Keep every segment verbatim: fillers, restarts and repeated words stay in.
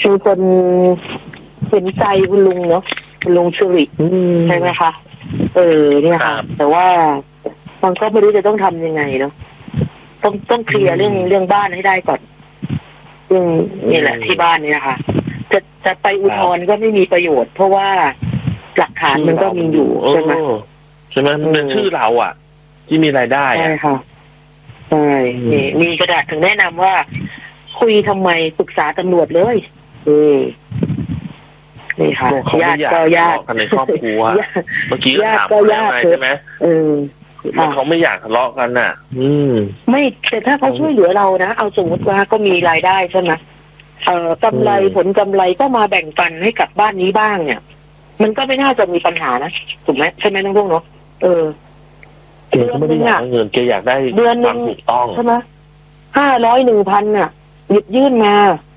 มีคนเห็นใจคุณลุงเนาะคุณลุงสุริใช่ไหมคะเออเนี่ยค่ะแต่ว่ามันก็ไม่รู้จะต้องทำยังไงเนาะต้องต้องเคลียร์เรื่องเรื่องบ้านให้ได้ก่อนเรื่องนี่แหละที่บ้านนี่นะคะจะจะไปอุทธรณ์ก็ไม่มีประโยชน์เพราะว่าหลักฐานมันก็มีอยู่ใช่ไหมใช่ไหมมันเป็นชื่อเราอ่ะที่มีรายได้ใช่ค่ะใช่มีกระดาษถึงแนะนำว่าคุยทำไมปรึกษาตำรวจเลยเออนี่ค่ะญาติก็ญาติกันในครอบครัวเมื่อกี้ญาติก็ญาติใช่ไหมเออว่าเขาไม่อยากทะเลาะกันน่ะ อืมไม่แต่ถ้าเขาช่วยเหลือเรานะเอาสมมติว่าก็มีรายได้ใช่ไหมเอ่อกำไรผลกำไรก็มาแบ่งปันให้กับบ้านนี้บ้างเนี่ยมันก็ไม่น่าจะมีปัญหานะถูกไหมใช่ไหมน้องพวกเนาะเออเกก็ไม่ได้อยากได้เงินเกอยากได้เดือนความถูกต้องใช่ไหมห้าร้อยหนึ่งพันเนี่ยหยิบยื่นมา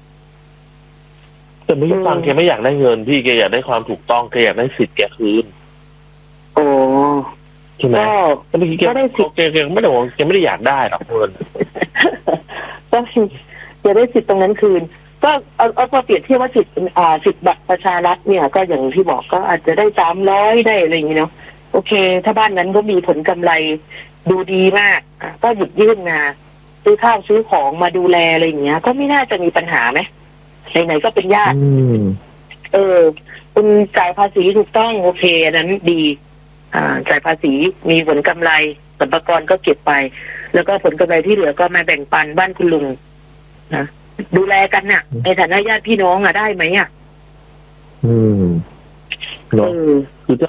แต่ไม่ฟังแกไม่อยากได้เงินพี่แกอยากได้ความถูกต้องแกอยากได้สิทธิ์แกคืนโอ้ใช่ไหมก็เมื่อกี้แกได้สิทธิ์แกแกไม่ได้บอกแกไม่ได้อยากได้หรอกเงินก็จะได้สิทธิ์ตรงนั้นคืนก็เอาเอามาเปรียบเทียบว่าสิทธิ์อ่าสิทธิ์บัตรประชารัฐเนี่ยก็อย่างที่บอกก็อาจจะได้สามร้อยได้อะไรอย่างเงี้ยเนาะโอเคถ้าบ้านนั้นก็มีผลกำไรดูดีมากก็หยิบยื่นมาซื้อข้าวซื้อของมาดูแลอะไรอย่างเงี้ยก็ไม่น่าจะมีปัญหาไหมไหนๆก็เป็นญาติเออคุณจ่ายภาษีถูกต้องโอเคนั้นดีอ่าจ่ายภาษีมีผลกำไรสรรพากรก็เก็บไปแล้วก็ผลกำไรที่เหลือก็มาแบ่งปันบ้านคุณลุงนะดูแลกันน่ะในฐานะญาติพี่น้องอ่ะได้ไหมอ่ะอืมเนาะคือ